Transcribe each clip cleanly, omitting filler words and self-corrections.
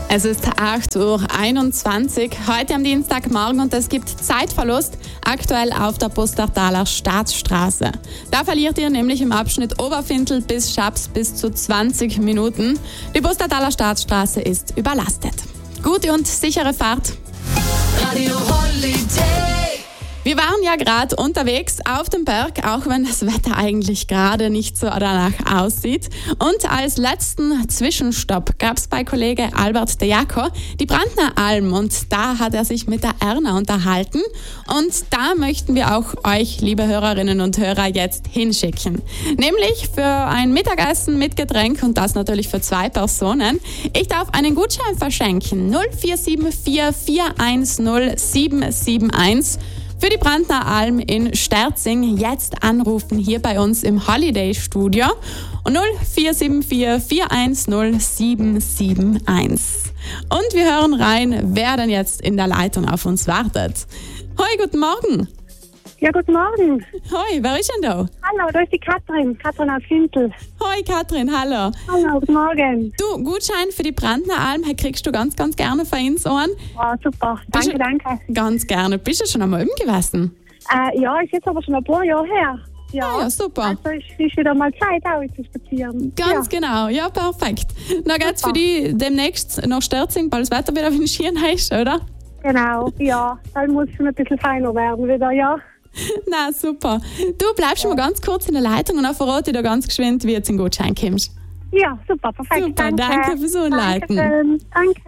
Es ist 8:21 Uhr, heute am Dienstagmorgen und es gibt Zeitverlust, aktuell auf der Pustertaler Staatsstraße. Da verliert ihr nämlich im Abschnitt Oberfintel bis Schaps bis zu 20 Minuten. Die Pustertaler Staatsstraße ist überlastet. Gute und sichere Fahrt. Radio Holiday. Wir waren ja gerade unterwegs auf dem Berg, auch wenn das Wetter eigentlich gerade nicht so danach aussieht. Und als letzten Zwischenstopp gab es bei Kollege Albert de Jaco die Brandner Alm und da hat er sich mit der Erna unterhalten. Und da möchten wir auch euch, liebe Hörerinnen und Hörer, jetzt hinschicken. Nämlich für ein Mittagessen mit Getränk und das natürlich für 2 Personen. Ich darf einen Gutschein verschenken. 0474 410 771. Für die Brandner Alm in Sterzing jetzt anrufen hier bei uns im Holiday Studio und 0474 410 771. Und wir hören rein, wer denn jetzt in der Leitung auf uns wartet. Hoi, guten Morgen. Ja, guten Morgen. Hoi, wer ist denn da? Hallo, da ist die Katrin aus Fintel. Hoi Katrin, hallo. Hallo, guten Morgen. Du, Gutschein für die Brandner Alm kriegst du ganz, ganz gerne von uns an. Oh, super, danke. Ganz gerne. Bist du schon einmal üben gewesen? Ja, ist jetzt aber schon ein paar Jahre her. Ja, super. Also ist wieder mal Zeit, auch zu spazieren. Ganz genau, ja, perfekt. Dann geht's für dich demnächst nach Sterzing, weil das Wetter wieder wie ein Schien ist, oder? Genau, ja. Dann muss es ein bisschen feiner werden wieder, ja. Na, super. Du bleibst schon mal ganz kurz in der Leitung und dann verrate ich dir ganz geschwind, wie du zum Gutschein kommst. Ja, super, perfekt. Super, danke fürs Anleiten. Danke.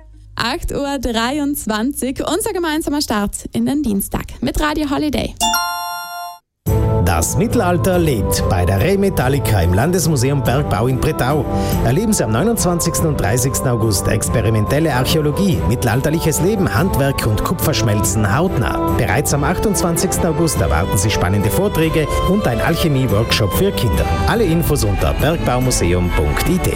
8:23 Uhr, unser gemeinsamer Start in den Dienstag mit Radio Holiday. Das Mittelalter lebt bei der Re Metallica im Landesmuseum Bergbau in Bretau. Erleben Sie am 29. und 30. August experimentelle Archäologie, mittelalterliches Leben, Handwerk und Kupferschmelzen hautnah. Bereits am 28. August erwarten Sie spannende Vorträge und ein Alchemie-Workshop für Kinder. Alle Infos unter bergbaumuseum.it.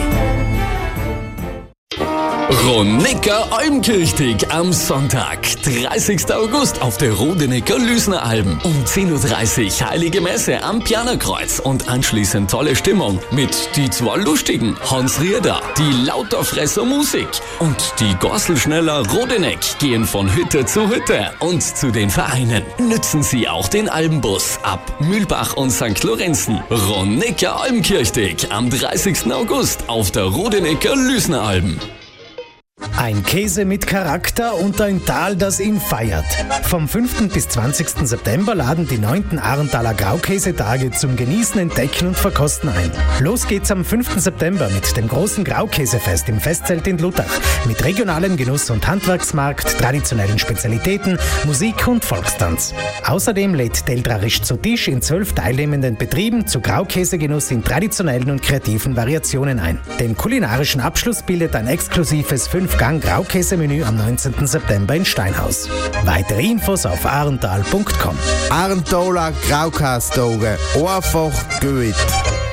Ronecker Almkirchtag am Sonntag, 30. August auf der Rodenecker Lüsner Alm. Um 10:30 Uhr Heilige Messe am Pianerkreuz und anschließend tolle Stimmung mit die 2 Lustigen, Hans Rieder, die Lauterfresser Musik und die Gorselschneller Rodeneck gehen von Hütte zu Hütte und zu den Vereinen. Nützen Sie auch den Almbus ab Mühlbach und St. Lorenzen. Ronecker Almkirchtag am 30. August auf der Rodenecker Lüsner Alm. Ein Käse mit Charakter und ein Tal, das ihn feiert. Vom 5. bis 20. September laden die 9. Arentaler Graukäsetage zum Genießen, Entdecken und Verkosten ein. Los geht's am 5. September mit dem großen Graukäsefest im Festzelt in Luttach. Mit regionalem Genuss- und Handwerksmarkt, traditionellen Spezialitäten, Musik und Volkstanz. Außerdem lädt Deltrarisch zu Tisch in 12 teilnehmenden Betrieben zu Graukäsegenuss in traditionellen und kreativen Variationen ein. Den kulinarischen Abschluss bildet ein exklusives 5-Gang-Graukäsemenü am 19. September in Steinhaus. Weitere Infos auf arental.com. Arentaler Graukäsetage, einfach gut.